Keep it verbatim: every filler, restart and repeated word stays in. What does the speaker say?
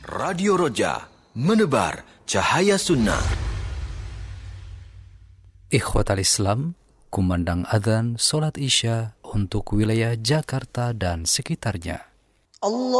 Radio Roja, menebar cahaya sunnah. Ikhwatal Islam, kumandang adzan solat Isya untuk wilayah Jakarta dan sekitarnya. Allah